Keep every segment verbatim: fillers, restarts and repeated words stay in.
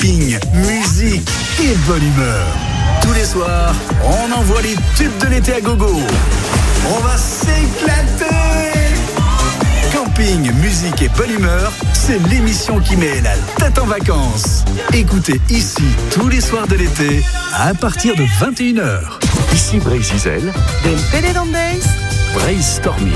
camping, musique et bonne humeur. Tous les soirs, on envoie les tubes de l'été à gogo. On va s'éclater. Camping, musique et bonne humeur, c'est l'émission qui met la tête en vacances. Écoutez ici tous les soirs de l'été à partir de vingt et une heures. Ici Breiz Izel, Den Pélédandès, Brainstorming.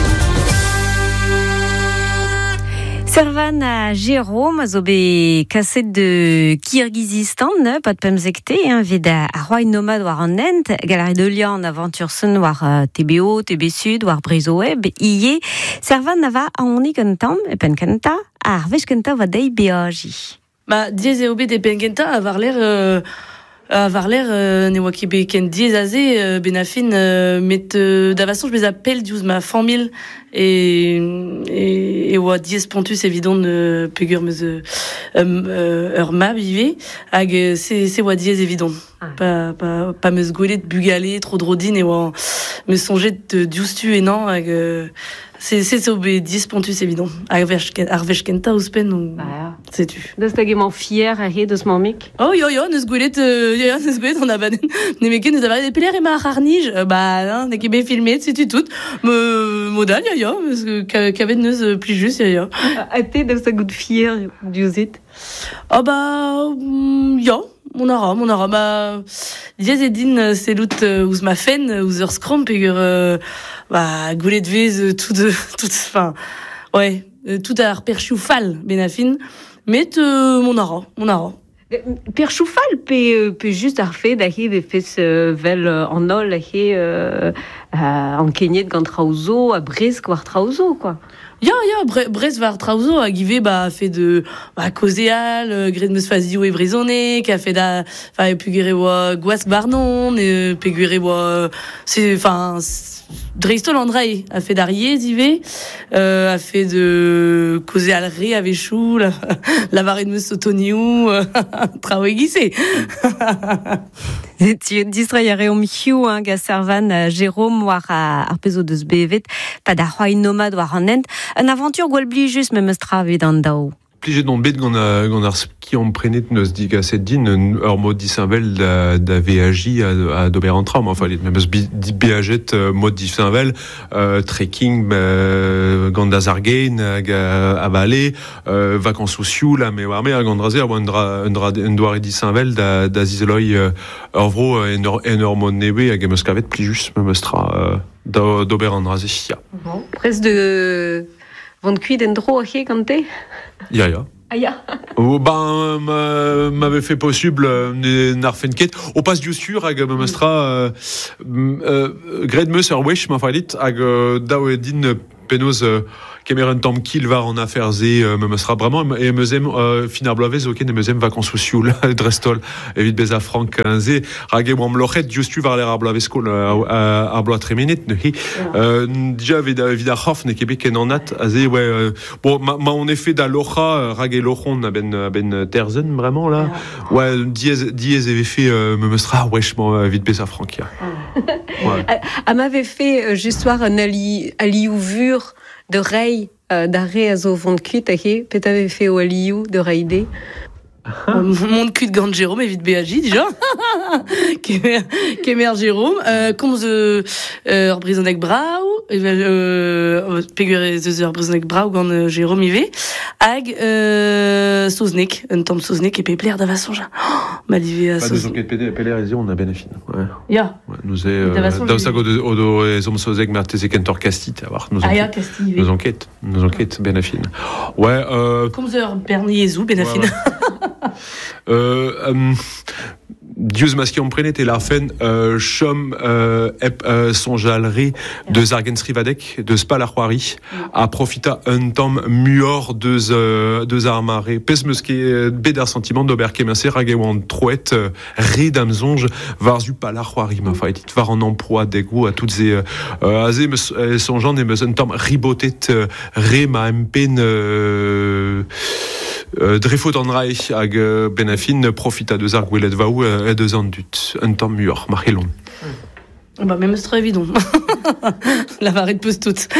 Servan à Jérôme, zo be kaset de Kirghizistan, ne, pas de pemzekte, hein, veda a roi nomade war an ent, galare de lian aventure sun war uh, T B O, T B Sud, war Brezo Web, iye, Servan ava a honi kentam, e pen kenta, a arvech kenta va dei beaji. Bah, diez et obé des pengenta avoir l'air, euh, avoir l'air, euh, ne waki be ken diez azé, euh, benafin, euh, met, euh, d'avasson, je les appelle, diouz ma formule, et, et, et oa diez pontus évident ne pegur meuse, euh, euh, ur ma vive, hag, c'est, c'est oa diez évident. Ah. Pas, pas, pas meuse gouelet, bugalé, trop drodine, et oa, me songer de diouztu et non, hag, euh, c'est c'est so be dix pontus évident. Arvech arvech kenta ouspen donc ah. C'est tu. Das da gement fier a he de ce momik. Oh yo yo neus goulet euh, yo neus goulet on a banen. Ne meken neus avare des peler et ma harnige. Bah non, ne kebe filmé c'est tu tout. Me modal yo yo parce que qu'avait neus plus juste yo yo. A te de sa gout fier diouzit. Oh bah yo mon ara, mon ara, bah, diez et din, c'est l'out, ouz ma fen, ouz ur skram, pegur, euh, bah, goulet de vez, tout de, tout, enfin, ouais, tout à perchou fal, benafin, mais, euh, mon ara, mon ara. Per choufal pe pe juste ar fe da he de fes uh, vel uh, en ol a he uh, uh, en kenyet gant traozo a Brest war traozo quoi. Ya ya bre, Brest var traozo a givé bah fait de bah causéal euh, gred meus fazio e brezonné qui a fait da enfin pugere wa guas barnon et pugere wa c'est enfin Dreistol Andrei a fait d'Arié, d'Ivé, euh, a fait de causer alré avec chou, la, la varée de Monsieur Toniou, travail guissé. Tu distrayere om hiu, hein, ga Servan, Jérôme, war a arpezo de zbevet, pas da roi nomade war an ent, un aventure gwal bli just me mestra vet an dao. Plige d'on bet gant a, gant ar ski on prenet neus dig a set din ur mod disinvel da, da V A J a, a d'ober an traum. Enfin, met meus di beajet uh, mod disinvel, uh, trekking uh, gant da zargein hag a, a vale, uh, vacances sociaux, la me war me a gant raze a oa un dra un doare disinvel da, da zizoloi uh, ur vro en ur, en ur mod nebe hag a meus kavet plijus me meus tra uh, d'ober an raze ya. Bon, pres de vont kuit en dro a he gante? Ya ya. Ah ya. Oh, ben m'avait fait possible euh, narfenket au passe du sur hag me mestra euh, euh, gred meus ur wech ma falit hag euh, daou edin penaos euh, kemer tam kill var en affaires et euh, me mestra vraiment et meusem euh, finar blavez ok ne meusem vacances sociaux là drestol evit beza frank quinze hag em lochet justu var l'air blavez skol a bla tremenet ne hi déjà vida vida hof ne kebe ken en nat azé ouais euh, bon ma, ma en effet da locha hag e lochon a ben ben terzen vraiment là ouais diez diez avait fait euh, me mestra wechement vite beza frank ya a m'avait fait juste soir un ali ali ouvur de rei euh, d'arrêt à zo vont cuit a he pet avait fait au aliou de raide. Mon cul de gant Jérôme évite B A J déjà Kemer Kemer Jérôme euh, comme the euh, Brisonek Brau euh, pegure the Brisonek Brau gant Jérôme Ivé hag euh, Soznek un tom Soznek et pepler d'avasson ja malivé à Soznek pas de zoket peler on a benefin ouais ya nous est dans sa go de odo et om Soznek merteze kentor castit avoir nous enquêtes nos enquêtes nos enquêtes benefin ouais euh comme the Berniezou benefin Euh, um, Dieu maski on prenait et la fin euh, chom euh, ep euh, son jalri de Zargensri Vadek de Spalaroiri a profita un temps muor de euh, de armaré pes meski bedar sentiment d'oberke mercer ragewan troet euh, redamzonge varzu Palaroiri ma fait var en emploi des goûts à toutes ces euh, azé son genre des un temps ribotet euh, re ma mpen euh, Euh, Drefo d'Andrai hag euh, benafin profita de zar gwelet vaou euh, et de zandut un temps mûr marhelon. Bah, même c'est très évident. La varette pousse toute.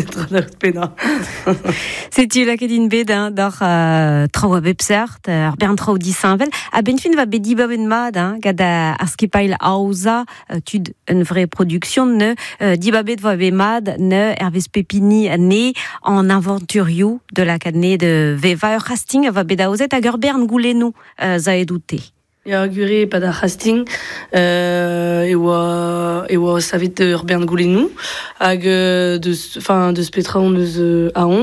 C'est-tu la kedin bed, d'or trau a bepsert, ar bern trau di Saint-Vel. A ben fin va bedi ba ben mad, gada ar skipail aouza, tud une vraie production, ne, di ba bet va be mad, ne, Hervé Pépini né en aventuriou de la cadne de Veva ur Hastings va bet aouzet hag ur bern goulenou za edouté. Ya gure pa da Hastings euh, e oa e oa savet ur bern goulenou hag de enfin de spetra on eus aon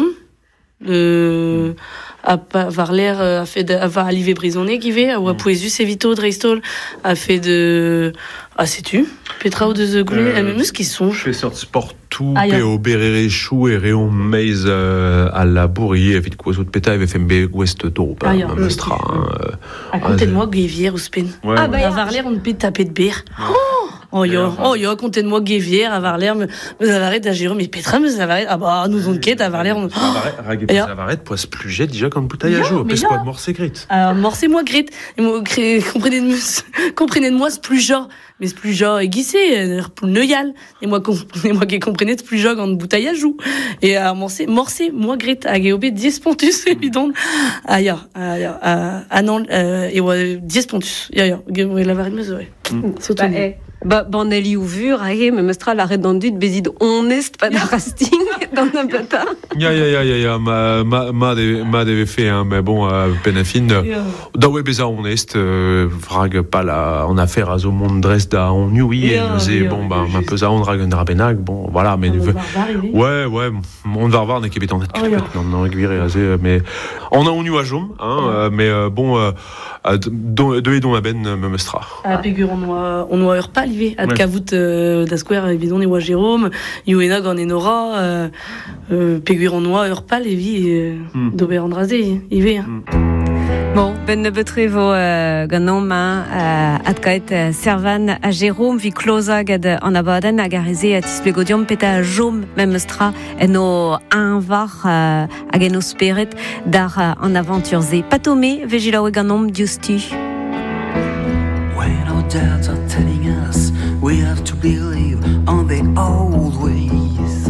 euh, a var l'air a fait de, a va alivé brisonné qui ve a oa poesus evito dreistol a fait de ah sais-tu petra o de goulé euh, même ce qui songe fait sorte sport tout ah, pe o berere chou et réon maize euh, à la bourrier avec quoi autre péta avec F M B ouest d'Europe ah, un mestra à côté de moi Guévière ou Spen ah bah à Varler on peut taper de bière oh yo oh yo comptez de moi Guévière à Varler me me arrête à Jérôme mais Petra me arrête ah bah nous on quête à Varler on ça va arrête poisse plus jet déjà comme bouteille à jour parce quoi morcer grit alors morcer moi grit comprenez de comprenez de moi c'est plus genre mais c'est plus genre aiguissé pour neuyal et moi comprenez moi qui comprenez c'est plus genre en bouteille à joue et à morcer morcer moi grit à Géobé dix pontus évident aïe aïe ah non et ouais dix pontus ya ya la varette me ouais c'est Ba, ban eli ouvur, ahe, me mestra la redondut bezid honest pa da Hastings dans un pata. Ya, ya, ya, ya, ya, ma, ma, ma, de, ma devait fait, hein, mais bon, euh, penafine, yeah. Da ouais, beza honest, euh, vrag pas la, en affaire à zo monde dress da on oui, et nous est, bon, bah, un peu za on dragon rabenag, bon, voilà, mais, ouais, ouais, on va revoir, n'est qu'ébé en tête, non, non, régulier, mais, on a on eu à jom, hein, mais, bon, euh, de et dont la ben me mestra. Ah, pégur, on doit, on doit pas liver. Ad kavout da square, évidemment, et wa Jérôme, Yoena gant enora, pégur on doit ur pas levi, d'ober andrazé, ivé. Bon, ben ne betrevo gant ma ad kaet servan a Jérôme, vi closa gad an abaden hag areze a tisplegodium peta a jom memestra en o un var hag en o speret dar an aventurze. Patome, vejilao gant om diustu. When our dads are telling us we have to believe on the old ways.